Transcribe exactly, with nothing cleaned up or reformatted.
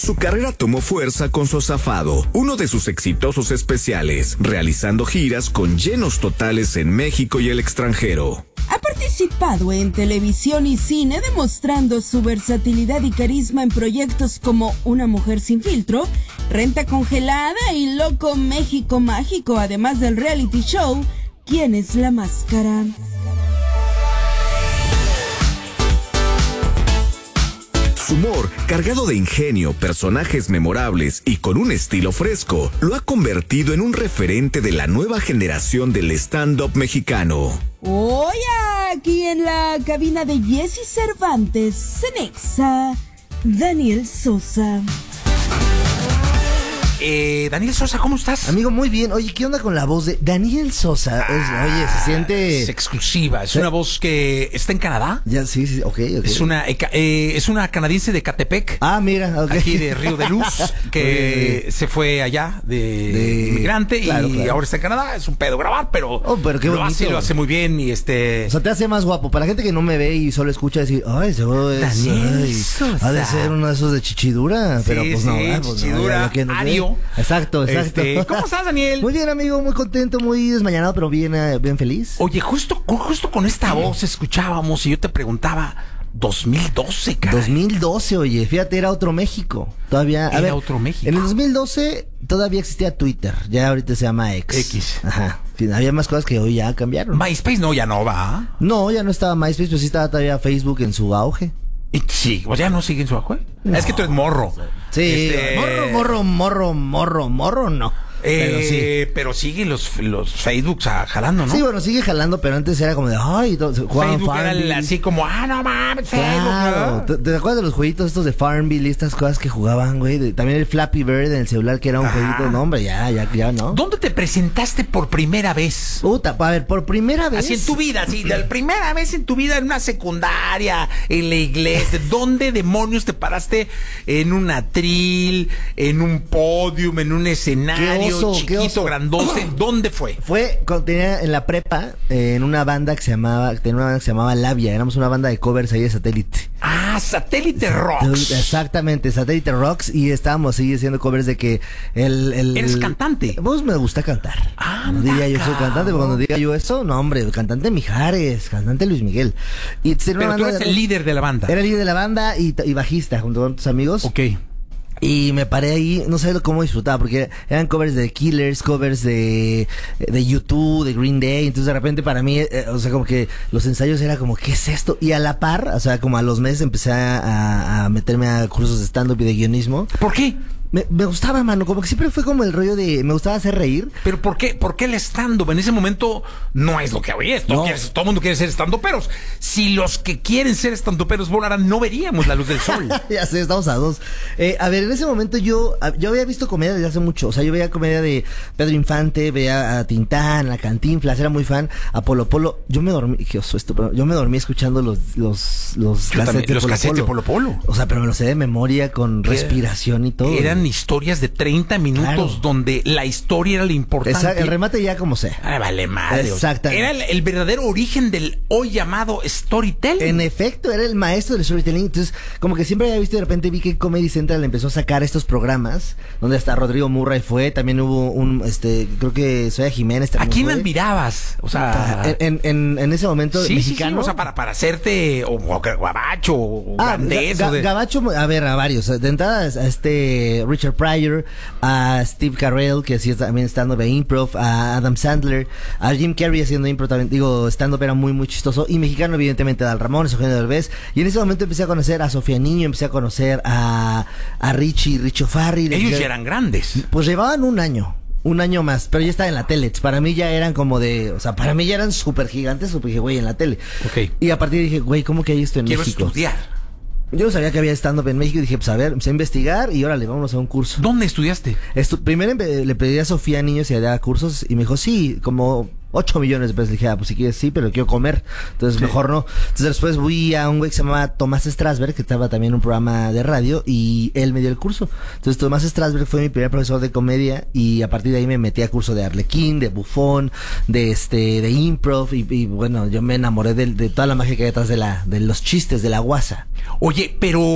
Su carrera tomó fuerza con su Azafado, uno de sus exitosos especiales, realizando giras con llenos totales en México y el extranjero. Ha participado en televisión y cine demostrando su versatilidad y carisma en proyectos como Una mujer sin filtro, Renta congelada y Loco México Mágico, además del reality show ¿Quién es la máscara? Su humor, cargado de ingenio, personajes memorables y con un estilo fresco, lo ha convertido en un referente de la nueva generación del stand-up mexicano. Hoy aquí en la cabina de Jessy Cervantes, Cenexa, Daniel Sosa. Eh, Daniel Sosa, ¿cómo estás? Amigo, muy bien. Oye, ¿qué onda con la voz de Daniel Sosa? Ah, es, oye, se siente... Es exclusiva, es ¿sí? Una voz que está en Canadá. Ya, sí, sí, ok, ok. Es una, eh, es una canadiense de Catepec. Ah, mira, ok. Aquí de Río de Luz, que okay. se fue allá de, de... inmigrante claro, y claro. ahora está en Canadá. Es un pedo grabar, pero, oh, pero qué lo bonito. hace, lo hace muy bien y este... O sea, te hace más guapo. Para la gente que no me ve y solo escucha decir, ay, seguro es... Daniel ay, Sosa. Ha de ser uno de esos de chichidura, sí, pero pues sí, no, ¿verdad? Pues chichidura, no, no, Ario. Exacto, exacto. Este, ¿cómo estás, Daniel? Muy bien, amigo, muy contento, muy desmañanado, pero bien, bien feliz. Oye, justo, justo con esta voz escuchábamos y yo te preguntaba, dos mil doce, caray. dos mil doce, oye, fíjate, era otro México. Todavía, a era ver, otro México. En el dos mil doce todavía existía Twitter, ya ahorita se llama X. X. Ajá. Había más cosas que hoy ya cambiaron. MySpace no, ya no va. No, ya no estaba MySpace, pero sí estaba todavía Facebook en su auge. Y sí, pues ya no sigue en su auge. No. Es que tú eres morro. Sí, este... morro, morro, morro, morro, morro, no. Eh, pero sí. Pero sigue los, los Facebooks a, jalando, ¿no? Sí, bueno, sigue jalando, pero antes era como de, ay, jugaban Facebook Farmville. Era así como, ah, no mames, claro. Facebook. ¿Te, ¿Te acuerdas de los jueguitos estos de Farmville y estas cosas que jugaban, güey? De, también el Flappy Bird en el celular, que era un ah. jueguito, no, hombre, ya, ya, ya, ¿no? ¿Dónde te presentaste por primera vez? Puta, a ver, por primera vez. Así en tu vida, así, la primera vez en tu vida en una secundaria, en la iglesia. ¿Dónde demonios te paraste en un atril, en un podium, en un escenario oso, chiquito, grandote? ¿Dónde fue? Fue cuando tenía en la prepa, eh, en una banda que se llamaba, tenía una banda que se llamaba Labia. Éramos una banda de covers ahí de Satélite. Ah, Satélite Rocks. Exactamente, Satélite Rocks. Y estábamos ahí haciendo covers de que el... el ¿Eres cantante? Vos me gusta cantar. Ah, no diría yo soy cantante, pero cuando diga yo eso, no, hombre, cantante Mijares, cantante Luis Miguel. Y pero una banda tú eres de, el líder de la banda. Era el líder de la banda y, y bajista junto con tus amigos. Ok. Y me paré ahí, no sé cómo disfrutaba, porque eran covers de Killers, covers de de U dos, de Green Day. Entonces de repente para mí, eh, o sea, como que los ensayos era como, ¿qué es esto? Y a la par, o sea, como a los meses empecé a, a meterme a cursos de stand-up y de guionismo. ¿Por qué? Me, me gustaba, mano, como que siempre fue como el rollo de, me gustaba hacer reír. Pero ¿por qué, por qué el stand-up? En ese momento no es lo que hoy es. Todo, no. Todo el mundo quiere ser stand-uperos. Si los que quieren ser stand-uperos volaran, no veríamos la luz del sol. Ya sé, estamos a dos. Eh, a ver, en ese momento yo, yo había visto comedia desde hace mucho. O sea, yo veía comedia de Pedro Infante, veía a Tintán, a Cantinflas, era muy fan. A Polo Polo. Yo me dormí, qué oso esto, pero yo me dormí escuchando los, los, los cassettes, también, de, los Polo cassettes Polo. de Polo Polo. O sea, pero me lo sé de memoria con era, respiración y todo. Eran historias de treinta minutos claro. donde la historia era lo importante. Exacto, el remate ya como sea. Ah, vale madre. Exactamente. Era el, el verdadero origen del hoy llamado storytelling. En efecto, era el maestro del storytelling. Entonces, como que siempre había visto y de repente vi que Comedy Central empezó a sacar estos programas donde hasta Rodrigo Murray fue, también hubo un, este, creo que Soya Jiménez también. ¿A quién fue. admirabas? O sea, en, en, en ese momento sí, mexicano. Sí, sí, o sea, para, para hacerte o, o Gabacho o ah, Gandés. Ga, o de... Gabacho, a ver, a varios. De entrada a este Richard Pryor, a Steve Carell, que hacía también stand-up e improv, a Adam Sandler, a Jim Carrey haciendo improv también, digo, stand-up era muy, muy chistoso, y mexicano evidentemente a Dal Ramón, Eugenio Derbez, y en ese momento empecé a conocer a Sofía Niño, empecé a conocer a, a Richie, Richo Farrell. Ellos ya eran grandes. Pues llevaban un año. Un año más, pero ya estaba en la tele. Para mí ya eran como de, o sea, para mí ya eran súper gigantes, súper dije, güey, en la tele. Ok. Y a partir dije, güey, ¿cómo que hay esto en Quiero México? Quiero estudiar. Yo no sabía que había stand-up en México y dije, pues a ver, empecé a investigar y órale, vámonos a un curso. ¿Dónde estudiaste? Estu Primero le pedí a Sofía Niño si había cursos y me dijo, sí, como ocho millones de pesos. Le dije, ah, pues si quieres sí, pero quiero comer. Entonces, sí. mejor no. Entonces después fui a un güey que se llamaba Tomás Strasberg, que estaba también en un programa de radio, y él me dio el curso. Entonces Tomás Strasberg fue mi primer profesor de comedia y a partir de ahí me metí a curso de Arlequín, de bufón, de este, de improv y, y bueno, yo me enamoré de, de toda la magia que hay detrás de la, de los chistes, de la guasa. Oye, pero